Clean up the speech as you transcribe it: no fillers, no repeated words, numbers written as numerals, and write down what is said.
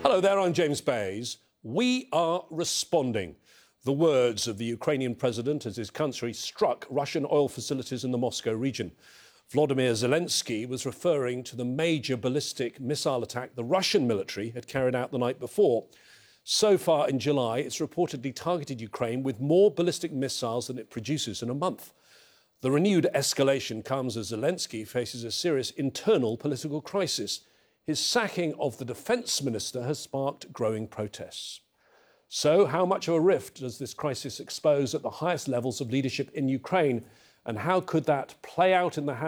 Hello there, I'm James Bays. We are responding. The words of the Ukrainian president as his country struck Russian oil facilities in the Moscow region. Volodymyr Zelensky was referring to the major ballistic missile attack the Russian military had carried out the night before. So far in July, it's reportedly targeted Ukraine with more ballistic missiles than it produces in a month. The renewed escalation comes as Zelensky faces a serious internal political crisis. His sacking of the defence minister has sparked growing protests. So how much of a rift does this crisis expose at the highest levels of leadership in Ukraine? And how could that play out in the hands